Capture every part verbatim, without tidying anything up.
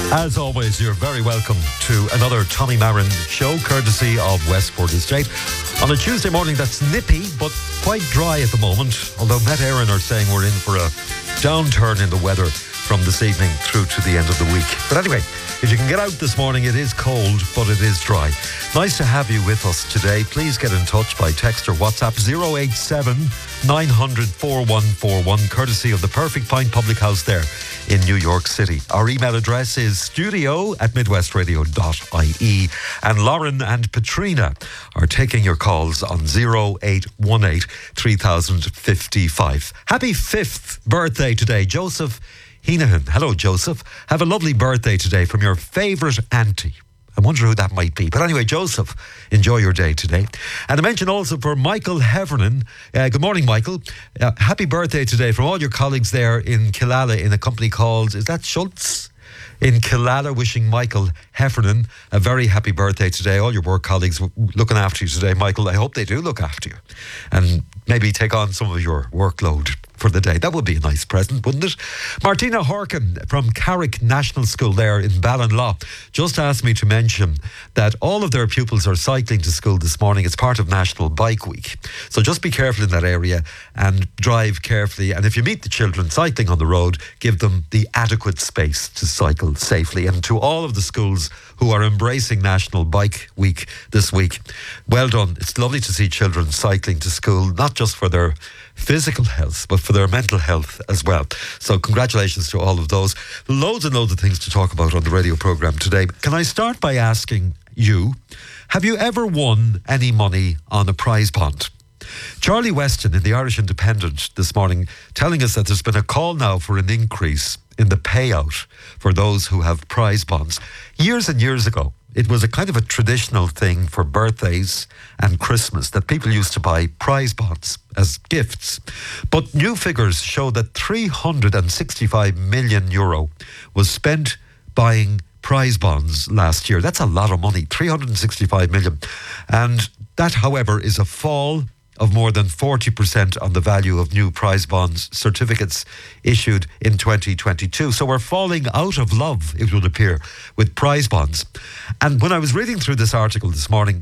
As always, you're very welcome to another Tommy Marin show, courtesy of Westport Estate. On a Tuesday morning that's nippy, but quite dry at the moment, although Met Éireann are saying we're in for a downturn in the weather from this evening through to the end of the week. But anyway, if you can get out this morning, it is cold, but it is dry. Nice to have you with us today. Please get in touch by text or WhatsApp zero eight seven, nine hundred, four one four one, courtesy of the Perfect Pint Public House there in New York City. Our email address is studio at midwestradio dot I E, and Lauren and Patrina are taking your calls on zero eight one eight, three thousand fifty-five. Happy fifth birthday today, Joseph Heenahan. Hello, Joseph. Have a lovely birthday today from your favourite auntie. I wonder who that might be. But anyway, Joseph, enjoy your day today. And a mention also for Michael Heffernan. Uh, good morning, Michael. Uh, happy birthday today from all your colleagues there in Killala in a company called, is that Schultz? In Killala, wishing Michael Heffernan a very happy birthday today. All your work colleagues looking after you today, Michael. I hope they do look after you and maybe take on some of your workload for the day. That would be a nice present, wouldn't it? Martina Horkin from Carrick National School there in Ballinlaw just asked me to mention that all of their pupils are cycling to school this morning. It's part of National Bike Week. So just be careful in that area and drive carefully. And if you meet the children cycling on the road, give them the adequate space to cycle safely. And to all of the schools who are embracing National Bike Week this week, well done. It's lovely to see children cycling to school, not just for their physical health, but for their mental health as well. So congratulations to all of those. Loads and loads of things to talk about on the radio programme today. Can I start by asking you, have you ever won any money on a prize bond? Charlie Weston in the Irish Independent this morning telling us that there's been a call now for an increase in the payout for those who have prize bonds. Years and years ago, it was a kind of a traditional thing for birthdays and Christmas that people used to buy prize bonds as gifts. But new figures show that three hundred sixty-five million euro was spent buying prize bonds last year. That's a lot of money, three hundred sixty-five million. And that, however, is a fall of more than forty percent on the value of new prize bonds certificates issued in twenty twenty-two. So we're falling out of love, it would appear, with prize bonds. And when I was reading through this article this morning,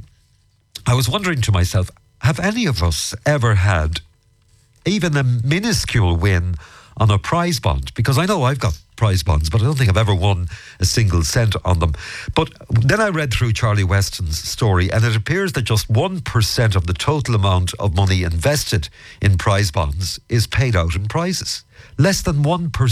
I was wondering to myself, have any of us ever had even a minuscule win on a prize bond? Because I know I've got prize bonds, but I don't think I've ever won a single cent on them. But then I read through Charlie Weston's story, and it appears that just one percent of the total amount of money invested in prize bonds is paid out in prizes. Less than one percent.